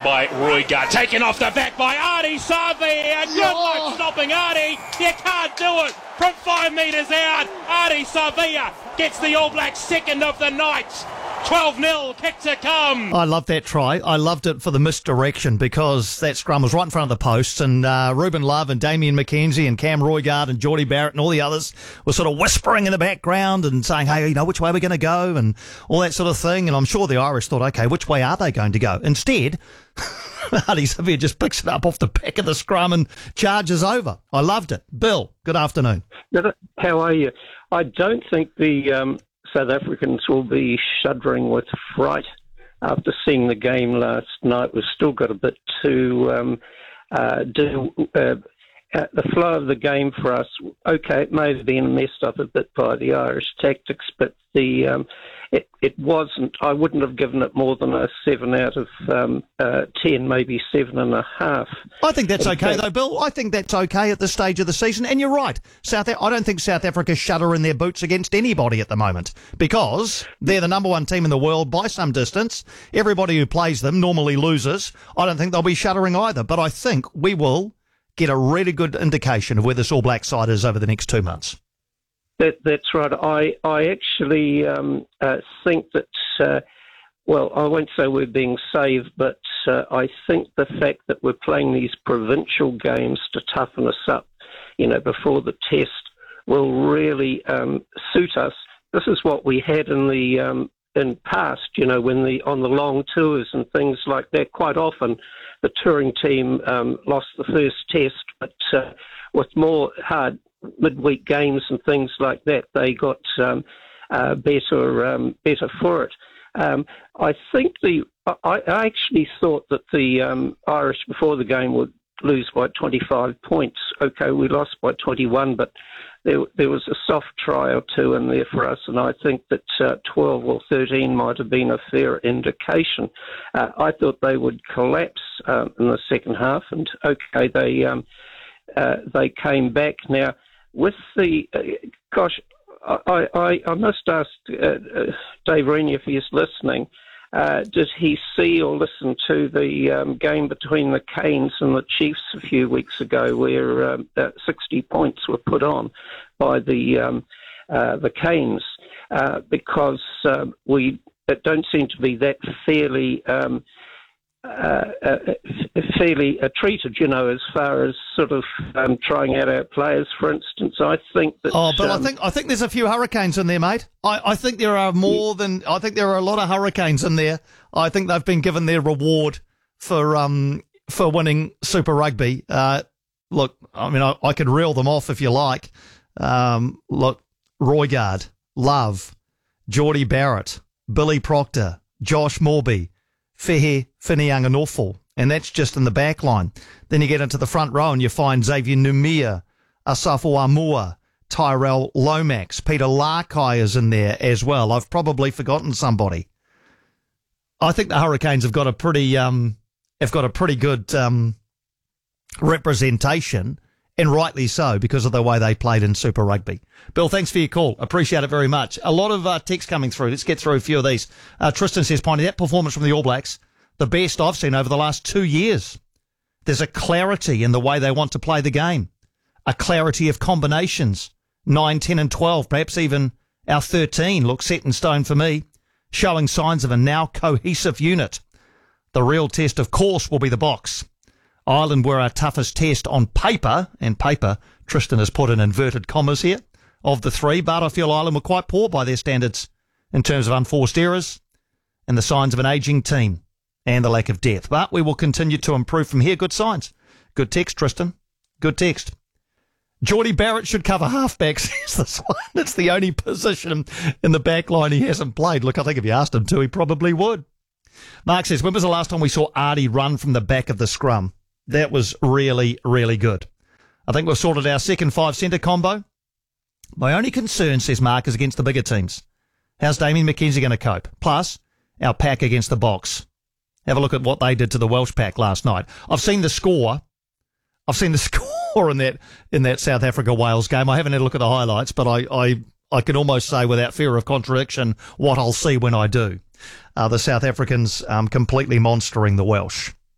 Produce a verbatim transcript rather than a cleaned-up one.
by Roigard. Taken off the back by Ardie Savea. Good Oh. luck stopping Ardie. You can't do it from five metres out. Ardie Savea gets the All Blacks second of the night. twelve nil, kick to come. I loved that try. I loved it for the misdirection because that scrum was right in front of the posts, and uh, Ruben Love and Damien McKenzie and Cam Roigard and Geordie Barrett and all the others were sort of whispering in the background and saying, hey, you know, which way we're going to go and all that sort of thing. And I'm sure the Irish thought, okay, which way are they going to go? Instead, Ardie Savea just picks it up off the back of the scrum and charges over. I loved it. Bill, good afternoon. How are you? I don't think the um, South Africans will be shuddering with fright after seeing the game last night. We've still got a bit to um, uh, do. Uh, uh, the flow of the game for us, okay, it may have been messed up a bit by the Irish tactics, but the um, it, it wasn't. I wouldn't have given it more than a seven out of um, uh, ten, maybe seven and a half. I think that's In okay, fact- though, Bill. I think that's okay at this stage of the season. And you're right. South. A- I don't think South Africa shudder in their boots against anybody at the moment because they're the number one team in the world by some distance. Everybody who plays them normally loses. I don't think they'll be shuddering either. But I think we will get a really good indication of where this All Black side is over the next two months. That, that's right. I I actually um, uh, think that, uh, well, I won't say we're being saved, but uh, I think the fact that we're playing these provincial games to toughen us up, you know, before the test will really um, suit us. This is what we had in the um, in past, you know, when the on the long tours and things like that. Quite often, the touring team um, lost the first test, but uh, with more hard midweek games and things like that, they got um, uh, better um, better for it. Um, I think the I, I actually thought that the um, Irish before the game would lose by twenty-five points. Okay, we lost by twenty-one, but there there was a soft try or two in there for us, and I think that uh, twelve or thirteen might have been a fair indication. Uh, I thought they would collapse um, in the second half, and okay, they um, uh, they came back. Now, with the, uh, gosh, I, I, I must ask uh, uh, Dave Rennie if he's listening, uh, did he see or listen to the um, game between the Canes and the Chiefs a few weeks ago where um, uh, sixty points were put on by the um, uh, the Canes uh, because um, we don't seem to be that fairly um, Uh, uh, fairly uh, treated, you know, as far as sort of um, trying out our players, for instance. I think that. Oh, but um, I think I think there's a few hurricanes in there, mate. I, I think there are more than I think there are a lot of hurricanes in there. I think they've been given their reward for um for winning Super Rugby. Uh, look, I mean, I, I could reel them off if you like. Um, look, Roigard, Love, Geordie Barrett, Billy Proctor, Josh Morby, Fehe Whinianganofo, and that's just in the back line. Then you get into the front row and you find Xavier Numia, Asafo Amua, Tyrell Lomax, Peter Larkai is in there as well. I've probably forgotten somebody. I think the Hurricanes have got a pretty um, have got a pretty good um, representation, and rightly so because of the way they played in Super Rugby. Bill, thanks for your call. Appreciate it very much. A lot of uh, text coming through. Let's get through a few of these. Uh, Tristan says, Piney, that performance from the All Blacks, the best I've seen over the last two years. There's a clarity in the way they want to play the game, a clarity of combinations. nine, ten and twelve, perhaps even our thirteen looks set in stone for me, showing signs of a now cohesive unit. The real test, of course, will be the box. Ireland were our toughest test on paper, and paper, Tristan has put in inverted commas here, of the three, but I feel Ireland were quite poor by their standards in terms of unforced errors and the signs of an ageing team and the lack of depth. But we will continue to improve from here. Good signs. Good text, Tristan. Good text. Geordie Barrett should cover halfback, says this one. It's the only position in the back line he hasn't played. Look, I think if you asked him to, he probably would. Mark says, when was the last time we saw Ardie run from the back of the scrum? That was really, really good. I think we've sorted our second five centre combo. My only concern, says Mark, is against the bigger teams. How's Damien McKenzie going to cope? Plus, our pack against the Box. Have a look at what they did to the Welsh pack last night. I've seen the score. I've seen the score in that in that South Africa-Wales game. I haven't had a look at the highlights, but I, I, I can almost say without fear of contradiction what I'll see when I do. Uh, the South Africans um, completely monstering the Welsh.